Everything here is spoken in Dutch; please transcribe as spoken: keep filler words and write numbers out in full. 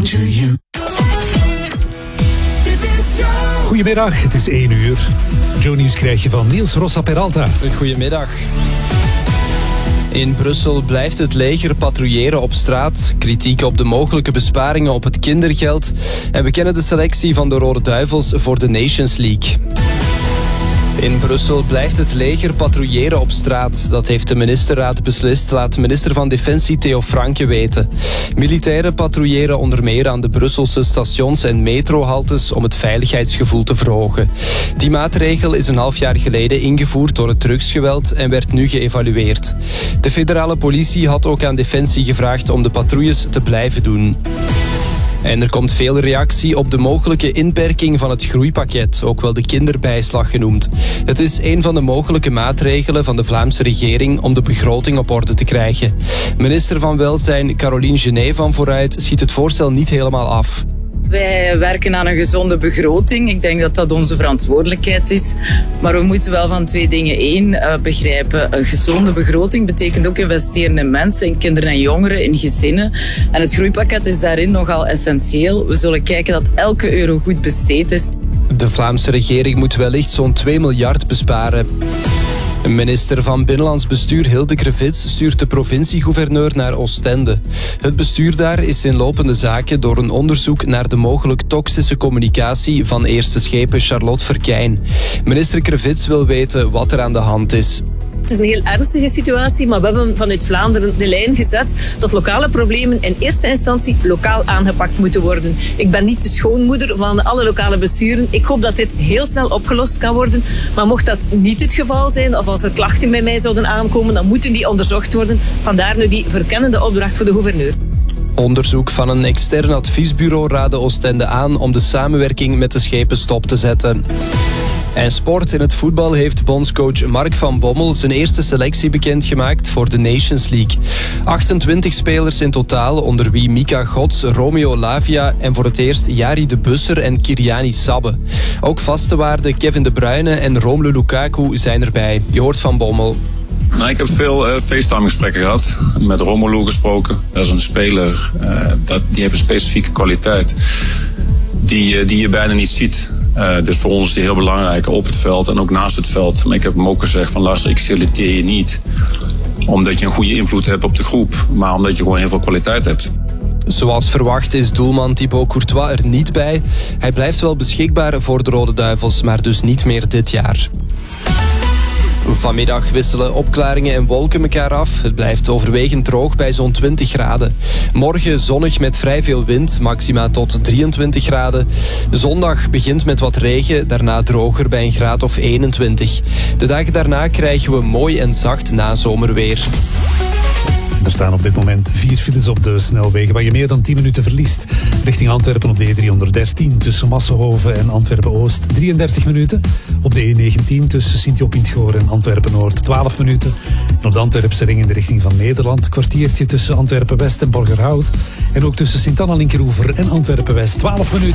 Danger You. Goedemiddag, het is één uur. Joe Nieuws krijg je van Niels Rossa Peralta. Goedemiddag. In Brussel blijft het leger patrouilleren op straat. Kritiek op de mogelijke besparingen op het kindergeld. En we kennen de selectie van de Rode Duivels voor de Nations League. In Brussel blijft het leger patrouilleren op straat. Dat heeft de ministerraad beslist, laat minister van Defensie Theo Franke weten. Militairen patrouilleren onder meer aan de Brusselse stations en metrohaltes om het veiligheidsgevoel te verhogen. Die maatregel is een half jaar geleden ingevoerd door het drugsgeweld en werd nu geëvalueerd. De federale politie had ook aan Defensie gevraagd om de patrouilles te blijven doen. En er komt veel reactie op de mogelijke inperking van het groeipakket, ook wel de kinderbijslag genoemd. Het is een van de mogelijke maatregelen van de Vlaamse regering om de begroting op orde te krijgen. Minister van Welzijn Caroline Genet van Vooruit schiet het voorstel niet helemaal af. Wij werken aan een gezonde begroting. Ik denk dat dat onze verantwoordelijkheid is. Maar we moeten wel van twee dingen één uh, begrijpen. Een gezonde begroting betekent ook investeren in mensen, in kinderen en jongeren, in gezinnen. En het groeipakket is daarin nogal essentieel. We zullen kijken dat elke euro goed besteed is. De Vlaamse regering moet wellicht zo'n twee miljard besparen. Minister van Binnenlands Bestuur Hilde Krevits stuurt de provinciegouverneur naar Oostende. Het bestuur daar is in lopende zaken door een onderzoek naar de mogelijk toxische communicatie van eerste schepen Charlotte Verkijn. Minister Krevits wil weten wat er aan de hand is. Het is een heel ernstige situatie, maar we hebben vanuit Vlaanderen de lijn gezet dat lokale problemen in eerste instantie lokaal aangepakt moeten worden. Ik ben niet de schoonmoeder van alle lokale besturen. Ik hoop dat dit heel snel opgelost kan worden. Maar mocht dat niet het geval zijn, of als er klachten bij mij zouden aankomen, dan moeten die onderzocht worden. Vandaar nu die verkennende opdracht voor de gouverneur. Onderzoek van een extern adviesbureau raadde Oostende aan om de samenwerking met de schepen stop te zetten. En sport. In het voetbal heeft bondscoach Mark van Bommel zijn eerste selectie bekendgemaakt voor de Nations League. achtentwintig spelers in totaal, onder wie Mika Gods, Romeo Lavia en voor het eerst Jari de Busser en Kiriani Sabbe. Ook vaste waarden Kevin De Bruyne en Romelu Lukaku zijn erbij. Je hoort Van Bommel. Nou, ik heb veel uh, FaceTime-gesprekken gehad, met Romelu gesproken. Dat is een speler, uh, dat, die heeft een specifieke kwaliteit die, uh, die je bijna niet ziet. Uh, dus voor ons is die heel belangrijk op het veld en ook naast het veld. Maar ik heb hem ook gezegd van luister, ik selecteer je niet omdat je een goede invloed hebt op de groep, maar omdat je gewoon heel veel kwaliteit hebt. Zoals verwacht is doelman Thibaut Courtois er niet bij. Hij blijft wel beschikbaar voor de Rode Duivels, maar dus niet meer dit jaar. Vanmiddag wisselen opklaringen en wolken elkaar af. Het blijft overwegend droog bij zo'n twintig graden. Morgen zonnig met vrij veel wind, maxima tot drieëntwintig graden. Zondag begint met wat regen, daarna droger bij een graad of eenentwintig. De dagen daarna krijgen we mooi en zacht nazomerweer. Er staan op dit moment vier files op de snelwegen waar je meer dan tien minuten verliest. Richting Antwerpen op de E driehonderddertien tussen Massenhoven en Antwerpen-Oost drieëndertig minuten. Op de E negentien tussen Sint-Job-in-het-Goor en Antwerpen-Noord twaalf minuten. En op de Antwerpse ring in de richting van Nederland een kwartiertje tussen Antwerpen-West en Borgerhout. En ook tussen Sint-Anna-Linkeroever en Antwerpen-West twaalf minuten.